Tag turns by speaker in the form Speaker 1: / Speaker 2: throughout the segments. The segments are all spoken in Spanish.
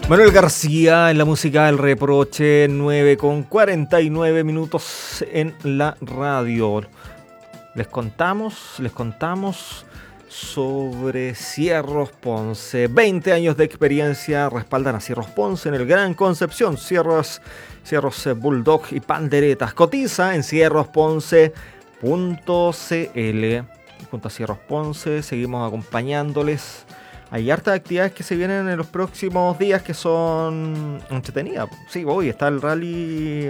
Speaker 1: Manuel García en la música del reproche, 9:49 en la radio. Les contamos sobre Cierros Ponce. 20 años de experiencia respaldan a Cierros Ponce en el Gran Concepción. Cierros Bulldog y Panderetas. Cotiza en cierrosponce.cl. Junto a Cierros Ponce seguimos acompañándoles. Hay hartas actividades que se vienen en los próximos días que son entretenidas. Sí, hoy está el rally,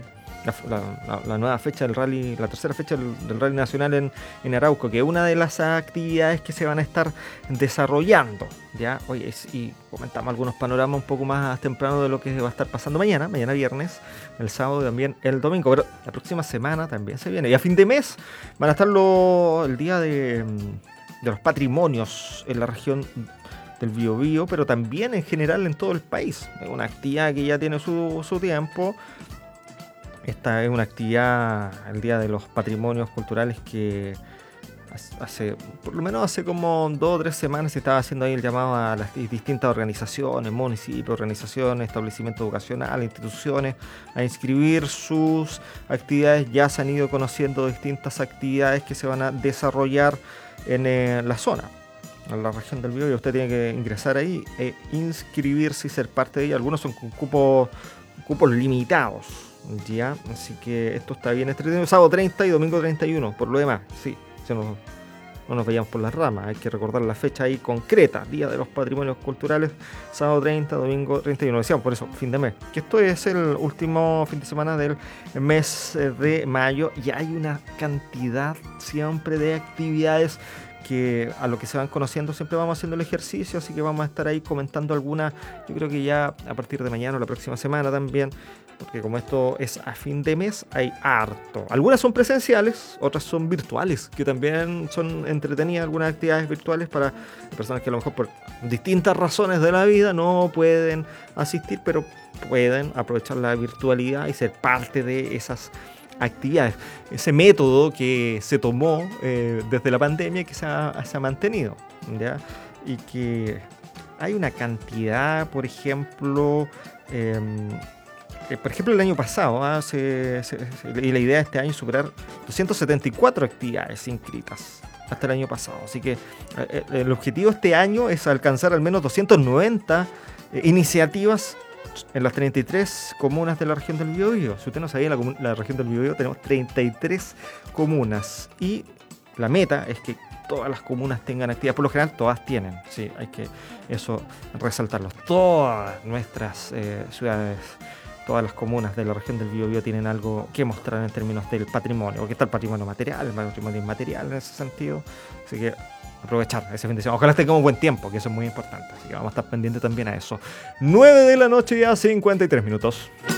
Speaker 1: la nueva fecha del rally, la tercera fecha del rally nacional en Arauco, que es una de las actividades que se van a estar desarrollando. ¿Ya? Hoy y comentamos algunos panoramas un poco más temprano de lo que va a estar pasando mañana viernes, el sábado y también el domingo. Pero la próxima semana también se viene. Y a fin de mes van a estar el día de los patrimonios en la región del Biobío, pero también en general en todo el país. Es una actividad que ya tiene su tiempo. Esta es una actividad, el Día de los Patrimonios Culturales, que por lo menos hace como 2 o 3 semanas se estaba haciendo ahí el llamado a las distintas organizaciones, municipios, organizaciones, establecimientos educacionales, instituciones, a inscribir sus actividades. Ya se han ido conociendo distintas actividades que se van a desarrollar en la zona, en la región del Biobío. Usted tiene que ingresar ahí e inscribirse y ser parte de ella. Algunos son con cupos limitados, ¿ya? Así que esto está bien entretenido. Sábado 30 y domingo 31. Por lo demás, sí, no nos vayamos por las ramas. Hay que recordar la fecha ahí concreta. Día de los Patrimonios Culturales, sábado 30, domingo 31. Decíamos por eso, fin de mes. Que esto es el último fin de semana del mes de mayo. Y hay una cantidad siempre de actividades que a lo que se van conociendo siempre vamos haciendo el ejercicio, así que vamos a estar ahí comentando algunas, yo creo que ya a partir de mañana o la próxima semana también, porque como esto es a fin de mes, hay harto. Algunas son presenciales, otras son virtuales, que también son entretenidas, algunas actividades virtuales para personas que a lo mejor por distintas razones de la vida no pueden asistir, pero pueden aprovechar la virtualidad y ser parte de esas actividades. Ese método que se tomó desde la pandemia, que se ha mantenido, ¿ya? Y que hay una cantidad, por ejemplo, el año pasado, y la idea de este año es superar 274 actividades inscritas hasta el año pasado. Así que el objetivo este año es alcanzar al menos 290 iniciativas en las 33 comunas de la región del Biobío. Si usted no sabía, en la región del Biobío tenemos 33 comunas y la meta es que todas las comunas tengan actividad. Por lo general todas tienen, sí, hay que eso resaltarlo. Todas nuestras ciudades, todas las comunas de la región del Biobío tienen algo que mostrar en términos del patrimonio, porque está el patrimonio material, el patrimonio inmaterial en ese sentido. Así que aprovechar ese fin de semana. Ojalá tengamos buen tiempo, que eso es muy importante. Así que vamos a estar pendientes también a eso. 9 de la noche, ya 53 minutos.